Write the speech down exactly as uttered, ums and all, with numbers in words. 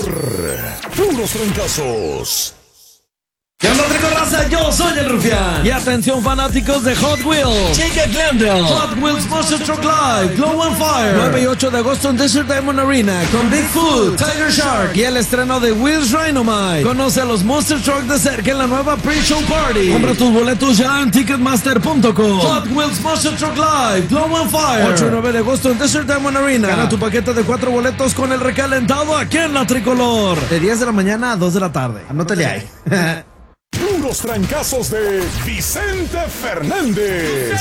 Puros trancazos. ¿Qué onda, Tricorraza? Yo soy el Rufián. Y atención, fanáticos de Hot Wheels. Chica Glendale. Hot Wheels Monster Truck Live, Glow on Fire. nueve y ocho de agosto en Desert Diamond Arena. Con Bigfoot, Tiger Shark y el estreno de Wheels Rhinomite. Conoce a los Monster Truck de cerca en la nueva Pre-Show Party. Compra tus boletos ya en ticketmaster punto com. Hot Wheels Monster Truck Live, Glow on Fire. ocho y nueve de agosto en Desert Diamond Arena. Gana tu paquete de cuatro boletos con el recalentado aquí en la Tricolor. De diez de la mañana a dos de la tarde. Anótale ahí. Puros trancazos de Vicente Fernández.